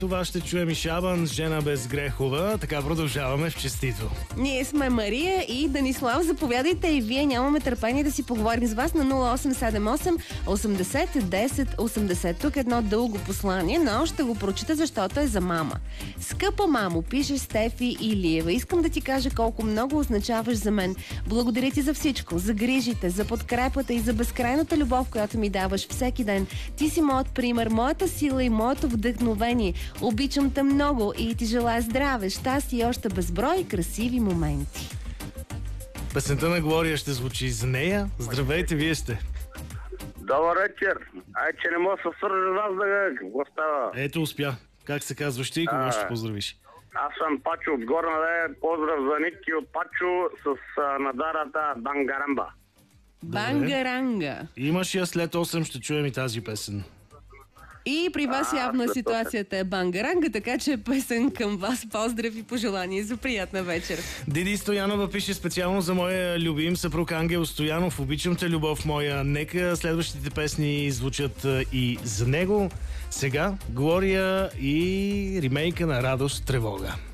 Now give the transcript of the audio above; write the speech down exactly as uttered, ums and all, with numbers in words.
Това ще чуем и Шабан с Жена Безгрехова. Така продължаваме в честито. Ние сме Мария и Данислав. Заповядайте и вие. Нямаме търпение да си поговорим с вас на нула осем седем осем осемдесет десет осемдесет. Тук едно дълго послание, но ще го прочита, защото е за мама. Скъпа мамо, пише Стефи Илиева. Искам да ти кажа колко много означаваш за мен. Благодаря ти за всичко, за грижите, за подкрепата и за безкрайната любов, която ми даваш всеки ден. Ти си моят пример, моята сила и моето вдъхновение. Обичам те много и ти желая здраве, щастие и още безброй красиви моменти. Песента на Глория ще звучи за нея. Здравейте, вие сте. Добър вечер. Ай, че не мога да се свържа с вас да какво става. Ето успя. Как се казваш ти и кого А, ще поздравиш? Аз съм Пачо от Горна Ле. Поздрав за Ники от Пачо с а, надарата Бангарамба. Бангаранга. Имаш я след осем, ще чуем и тази песен. И при вас А, явно след ситуацията е бангаранга, така че песен към вас. Поздрав и пожелание за приятна вечер. Диди Стоянова пише специално за моя любим съпруг Ангел Стоянов. Обичам те, любов моя. Нека следващите песни звучат и за него. Сега Глория и ремейка на Радост, тревога.